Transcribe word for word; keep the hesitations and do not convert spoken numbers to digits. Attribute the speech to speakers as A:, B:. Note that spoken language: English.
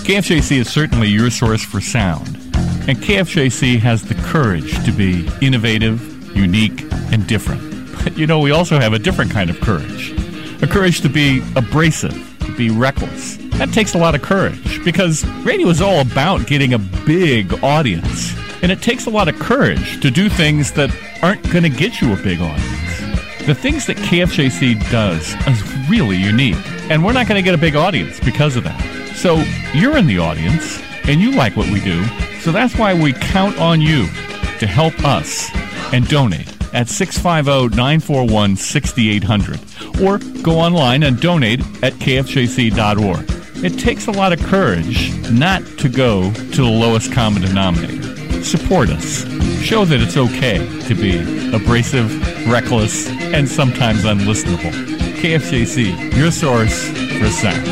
A: K F J C is certainly your source for sound. And K F J C has the courage to be innovative, unique, and different. But, you know, we also have a different kind of courage. A courage to be abrasive, to be reckless. That takes a lot of courage because radio is all about getting a big audience. And it takes a lot of courage to do things that aren't going to get you a big audience. The things that K F J C does is really unique. And we're not going to get a big audience because of that. So you're in the audience, and you like what we do. So that's why we count on you to help us and donate at six five zero, nine four one, six eight zero zero or go online and donate at k f j c dot org. It takes a lot of courage not to go to the lowest common denominator. Support us. Show that it's okay to be abrasive, reckless, and sometimes unlistenable. K F J C, your source for sound.